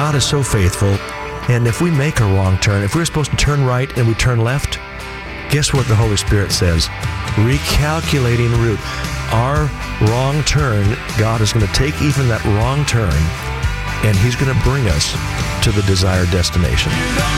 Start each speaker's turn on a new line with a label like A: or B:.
A: God is so faithful. And if we make a wrong turn, if we're supposed to turn right and we turn left, guess what the Holy Spirit says? Recalculating route. Our wrong turn, God is going to take even that wrong turn, and He's going to bring us to the desired destination.